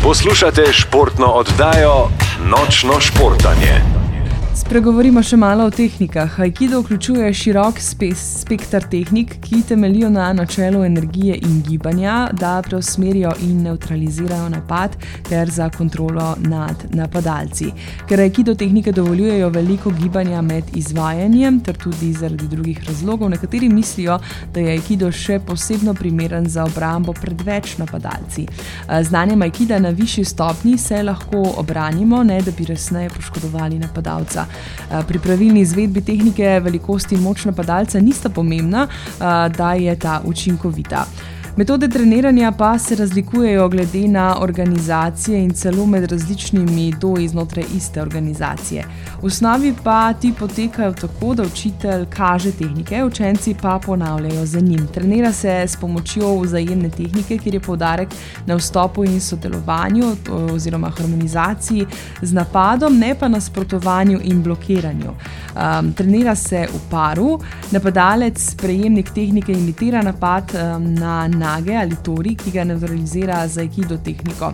Poslušate športno oddajo Nočno športanje. Spregovorimo še malo o tehnikah. Aikido vključuje širok spektar tehnik, ki temeljijo na načelu energije in gibanja, da preusmerijo in nevtralizirajo napad ter za kontrolo nad napadalci. Ker aikido tehnike dovoljujejo veliko gibanja med izvajanjem ter tudi zaradi drugih razlogov, nekateri mislijo, da je aikido še posebno primeren za obrambo pred več napadalci. Znanjem aikida na višji stopnji se lahko obranimo, ne da bi resneje poškodovali napadalca. Pri pravilni izvedbi tehnike velikost in moč napadalca nista pomembna, da je ta učinkovita. Metode treniranja pa se razlikujejo glede na organizacije in celo med različnimi doji znotraj iste organizacije. V osnovi pa ti potekajo tako, da učitelj kaže tehnike, učenci pa ponavljajo za njim. Trenira se s pomočjo vzajemne tehnike, kjer je poudarek na vstopu in sodelovanju oziroma harmonizaciji z napadom, ne pa nasprotovanju in blokiranju. Trenira se v paru, napadalec, prejemnik tehnike imitira napad na nage ali tori, ki ga nevtralizira z aikido tehniko.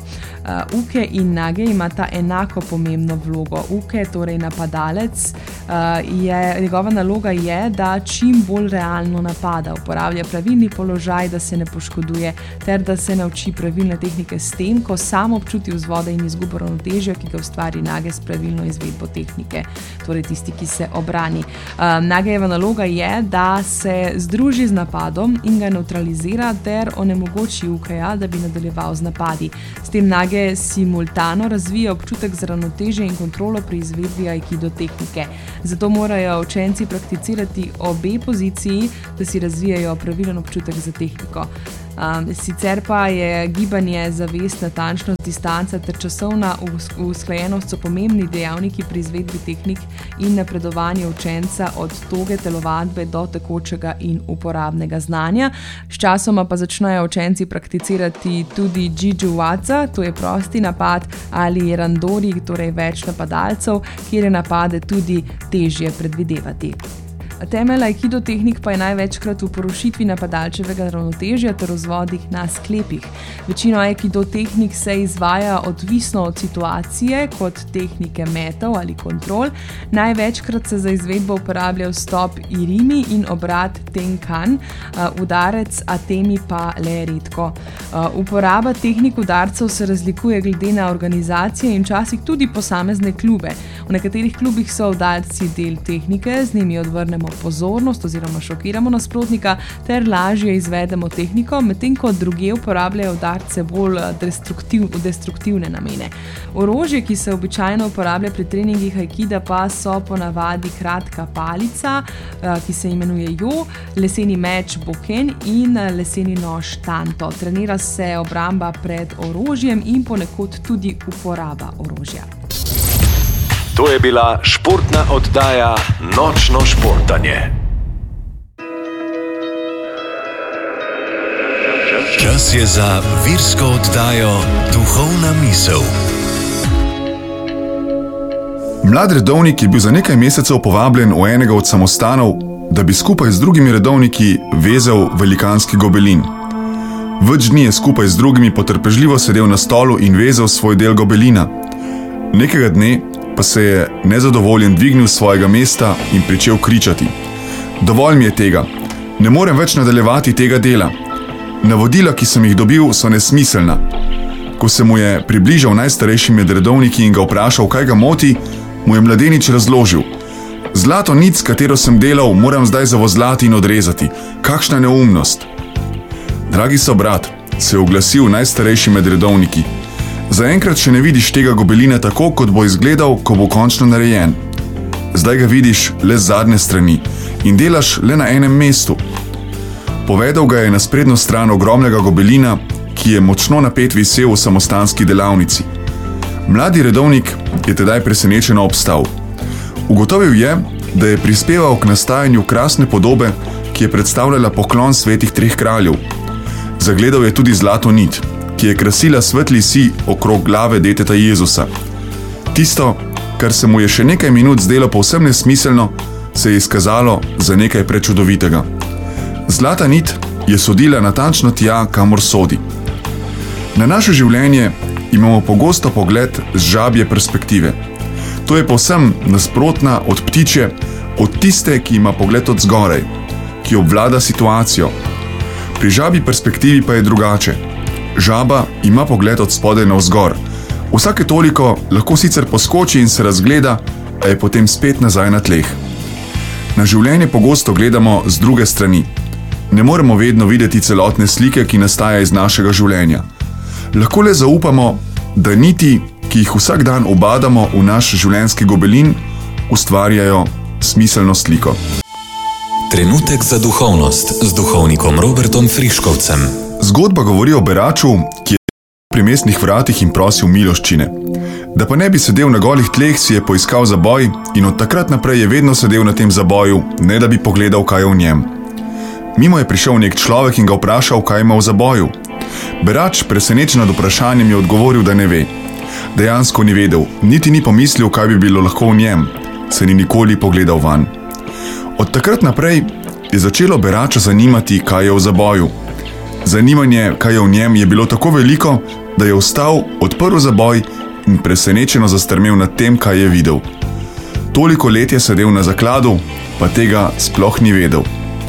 Uke in nage imata enako pomembno vlogo. Uke, torej napadalec, njegova naloga je, da čim bolj realno napada, uporablja pravilni položaj, da se ne poškoduje, ter da se nauči pravilne tehnike s tem, ko sam občuti vzvode in izgubo ravnotežja, ki ga ustvari nage s pravilno izvedbo tehnike, torej tisti, ki se obrani. Nagejeva naloga je, da se združi z napadom in ga neutralizira ter onemogoči ukeja, da bi nadaljeval z napadi. S tem nage simultano razvija občutek za ravnotežje in kontrolo pri izvedbi aikido tehnike. Zato morajo učenci prakticirati obe poziciji, da si razvijajo pravilen občutek za tehniko. Sicer pa je gibanje, zavest, natančnost, distanca ter časovna usklajenost so pomembni dejavniki pri izvedbi tehnik in napredovanju učenca od toge telovadbe do tekočega in uporabnega znanja. Sčasoma pa začnejo učenci prakticirati tudi Jiu-Jitsu, to je prosti napad, ali randori, torej več napadalcev, kjer je napade tudi težje predvidevati. Temelj aikido tehnik pa je največkrat v porušitvi napadalčevega ravnotežja ter vzvodih na sklepih. Večino aikido tehnik se izvaja odvisno od situacije, kot tehnike metov ali kontrol. Največkrat se za izvedbo uporablja vstop irimi in obrat tenkan, udarec atemi pa le redko. Uporaba tehnik udarcev se razlikuje glede na organizacije in včasih tudi posamezne klube. V nekaterih klubih so udarci del tehnike, z njimi odvrnemo pozornost oziroma šokiramo nasprotnika ter lažje izvedemo tehniko, medtem ko drugje uporabljajo udarce bolj v destruktivne namene. Orožje, ki se običajno uporablja pri treningih aikida, pa so ponavadi kratka palica, ki se imenuje jo, leseni meč boken in leseni nož tanto. Trenira se obramba pred orožjem in ponekod tudi uporaba orožja. To je bila športna oddaja Nočno športanje. Čas je za virsko oddajo Duhovna misel. Mlad redovnik je bil za nekaj mesecev povabljen v enega od samostanov, da bi skupaj z drugimi redovniki vezel velikanski gobelin. Več dni je skupaj z drugimi potrpežljivo sedel na stolu in vezel svoj del gobelina. Nekega dne pa se je nezadovoljen dvignil z svojega mesta in pričel kričati: "Dovolj mi je tega, ne morem več nadaljevati tega dela. Navodila, ki sem jih dobil, so nesmiselna." Ko se mu je približal najstarejši med redovniki in ga vprašal, kaj ga moti, mu je mladenič razložil: "Zlato nit, s katero sem delal, moram zdaj zavozlati in odrezati. Kakšna neumnost." "Dragi sobrat," se je oglasil najstarejši med redovniki, "zaenkrat še ne vidiš tega gobelina tako, kot bo izgledal, ko bo končno narejen. Zdaj ga vidiš le z zadnje strani in delaš le na enem mestu." Povedal ga je na sprednjo stran ogromnega gobelina, ki je močno napet visel v samostanski delavnici. Mladi redovnik je tedaj presenečeno obstal. Ugotovil je, da je prispeval k nastajanju krasne podobe, ki je predstavljala poklon svetih treh kraljev. Zagledal je tudi zlato nit, ki je krasila svetli sij okrog glave deteta Jezusa. Tisto, kar se mu je še nekaj minut zdelo povsem nesmiselno, se je izkazalo za nekaj prečudovitega. Zlata nit je sodila natančno tja, kamor sodi. Na naše življenje imamo pogosto pogled z žabje perspektive. To je povsem nasprotna od ptiče, od tiste, ki ima pogled od zgoraj, ki obvlada situacijo. Pri žabji perspektivi pa je drugače. Žaba ima pogled od spodaj navzgor. Vsake toliko lahko sicer poskoči in se razgleda, a je potem spet nazaj na tleh. Na življenje pogosto gledamo z druge strani. Ne moremo vedno videti celotne slike, ki nastaja iz našega življenja. Lahko le zaupamo, da niti, ki jih vsak dan obadamo v naš življenjski gobelin, ustvarjajo smiselno sliko. Trenutek za duhovnost z duhovnikom Robertom Friškovcem. Zgodba govori o beraču, ki je pri mestnih vratih in prosil miloščine. Da pa ne bi sedel na golih tleh, si je poiskal zaboj in od takrat naprej je vedno sedel na tem zaboju, ne da bi pogledal, kaj je v njem. Mimo je prišel nek človek in ga vprašal, kaj ima v zaboju. Berač, presenečen nad vprašanjem, je odgovoril, da ne ve. Dejansko ni vedel, niti ni pomislil, kaj bi bilo lahko v njem, se ni nikoli pogledal vanj. Od takrat naprej je začelo berača zanimati, kaj je v zaboju. Zanimanje, kaj je v njem, je bilo tako veliko, da je vstal, odprl zaboj in presenečeno zastrmel nad tem, kaj je videl. Toliko let je sedel na zakladu, pa tega sploh ni vedel.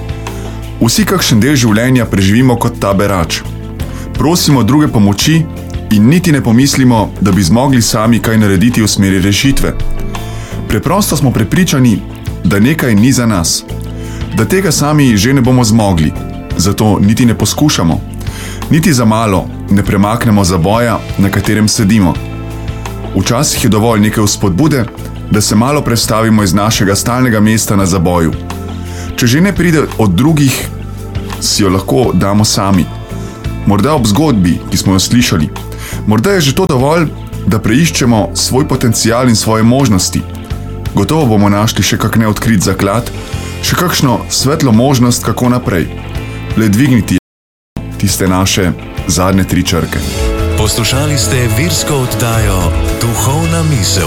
Vsi kakšen del življenja preživimo kot ta berač. Prosimo druge pomoči in niti ne pomislimo, da bi zmogli sami kaj narediti v smeri rešitve. Preprosto smo prepričani, da nekaj ni za nas, da tega sami že ne bomo zmogli, zato niti ne poskušamo. Niti za malo ne premaknemo zaboja, na katerem sedimo. Včasih je dovolj nekaj vzpodbude, da se malo prestavimo iz našega stalnega mesta na zaboju. Če že ne pride od drugih, si jo lahko damo sami. Morda ob zgodbi, ki smo jo slišali. Morda je že to dovolj, da preiščemo svoj potencial in svoje možnosti. Gotovo bomo našli še kak neodkrit zaklad, še kakšno svetlo možnost, kako naprej. Le dvigniti tiste naše zadnje 3 črke. Poslušali ste virsko oddajo Duhovna misel.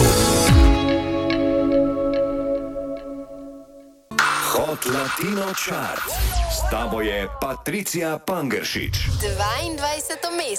Hot Latino Chart. S tabo je Patricija Pangeršič. 22. mesto.